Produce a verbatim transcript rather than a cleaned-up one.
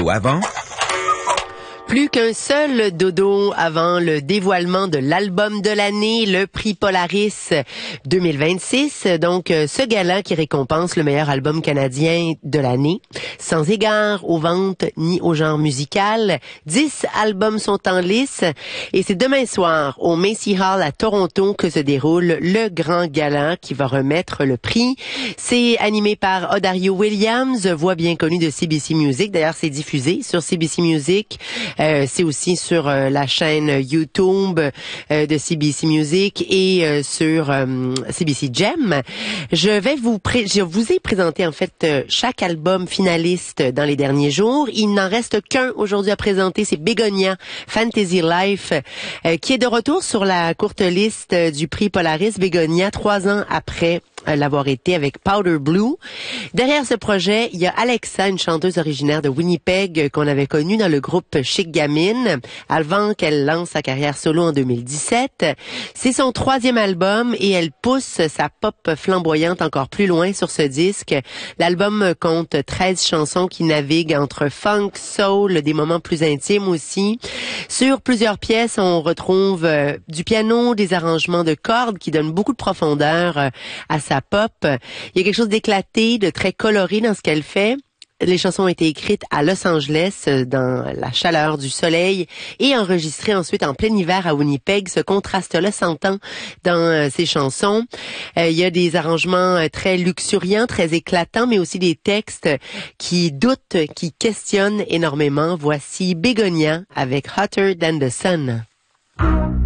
dodo avant? Plus qu'un seul dodo avant le dévoilement de l'album de l'année, le prix Polaris deux mille vingt-six. Donc, ce gala qui récompense le meilleur album canadien de l'année. Sans égard aux ventes ni au genre musical. Dix albums sont en lice. Et c'est demain soir au Macy Hall à Toronto que se déroule le grand gala qui va remettre le prix. C'est animé par Odario Williams, voix bien connue de C B C Music. D'ailleurs, c'est diffusé sur C B C Music. Euh, c'est aussi sur euh, la chaîne YouTube euh, de C B C Music et euh, sur euh, C B C Gem. Je vais vous pré- je vous ai présenté en fait euh, chaque album finaliste dans les derniers jours. Il n'en reste qu'un aujourd'hui à présenter, c'est Begonia Fantasy Life euh, qui est de retour sur la courte liste euh, du prix Polaris. Begonia, trois ans après euh, l'avoir été avec Powder Blue. Derrière ce projet, il y a Alexa, une chanteuse originaire de Winnipeg euh, qu'on avait connue dans le groupe Chic Gamine, avant qu'elle lance sa carrière solo en deux mille dix-sept. C'est son troisième album et elle pousse sa pop flamboyante encore plus loin sur ce disque. L'album compte treize chansons qui naviguent entre funk, soul, des moments plus intimes aussi. Sur plusieurs pièces, on retrouve euh, du piano, des arrangements de cordes qui donnent beaucoup de profondeur euh, à sa pop. Il y a quelque chose d'éclaté, de très coloré dans ce qu'elle fait. Les chansons ont été écrites à Los Angeles, dans la chaleur du soleil, et enregistrées ensuite en plein hiver à Winnipeg. Ce contraste-là s'entend dans euh, ces chansons. Euh, il y a des arrangements euh, très luxuriants, très éclatants, mais aussi des textes qui doutent, qui questionnent énormément. Voici Begonia avec Hotter Than the Sun.